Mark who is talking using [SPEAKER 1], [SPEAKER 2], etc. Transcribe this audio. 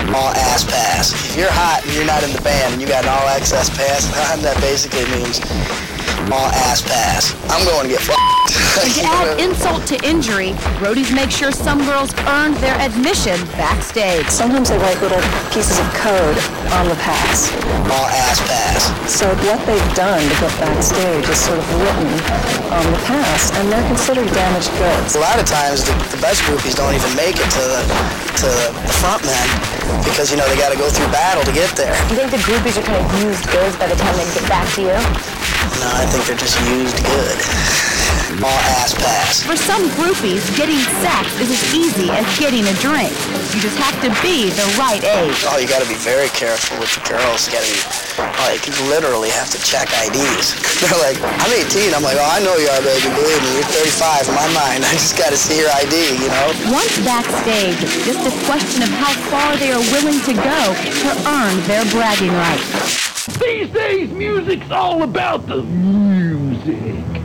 [SPEAKER 1] all ass pass. If you're hot and you're not in the band and you got an all access pass, that basically means all ass pass. I'm going to get f***ed.
[SPEAKER 2] And to add insult to injury, roadies make sure some girls earned their admission backstage.
[SPEAKER 3] Sometimes they write little pieces of code on the pass.
[SPEAKER 1] All ass pass.
[SPEAKER 3] So what they've done to get backstage is sort of written on the pass, and they're considered damaged goods.
[SPEAKER 1] A lot of times the best groupies don't even make it to the front men because, they got to go through battle to get there.
[SPEAKER 4] You think the groupies are kind of used goods by the time they get back to you?
[SPEAKER 1] No, I think they're just used good. All ass pass.
[SPEAKER 2] For some groupies, getting sex is as easy as getting a drink. You just have to be the right age.
[SPEAKER 1] Oh, you got to be very careful with the girls. You got to be, you literally have to check IDs. They're like, I'm 18. I'm like, oh, I know you are, baby. Believe me, you're 35 in my mind. I just got to see your ID,
[SPEAKER 2] Once backstage, it's just a question of how far they are willing to go to earn their bragging rights.
[SPEAKER 5] These days, music's all about the music.